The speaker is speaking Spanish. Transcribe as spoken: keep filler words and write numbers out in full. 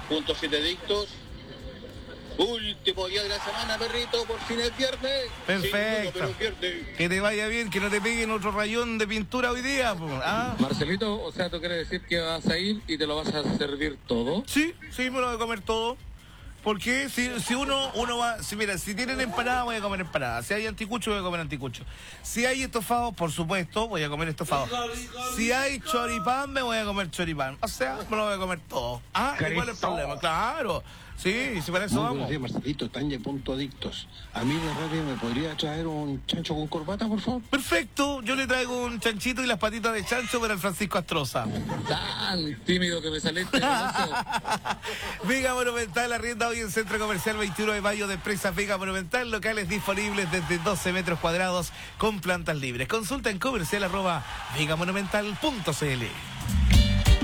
punto siete adictos. Último día de la semana, perrito, por fin es viernes. Perfecto. Sí, pero viernes. Que te vaya bien, que no te peguen otro rayón de pintura hoy día. Po. ¿Ah? Marcelito, o sea, ¿tú quieres decir que vas a ir y te lo vas a servir todo? Sí, sí, me lo voy a comer todo. Porque si, si uno uno va, si mira, si tienen empanada voy a comer empanada, si hay anticucho voy a comer anticucho, si hay estofado, por supuesto, voy a comer estofado, si hay choripán me voy a comer choripán, o sea, me lo voy a comer todo. Ah, ¿y cuál es el problema? Claro, sí, si para eso Muy vamos. buenos días, Marcelito, Tanya, punto adictos. A mí de radio me podría traer un chancho con corbata, por favor. Perfecto, yo le traigo un chanchito y las patitas de chancho para el Francisco Astroza. Tan tímido que me saliste. Vega Monumental arrienda hoy en Centro Comercial veintiuno de mayo de Empresa Vega Monumental, locales disponibles desde doce metros cuadrados con plantas libres. Consulta en comercial arroba vegamonumental punto cl.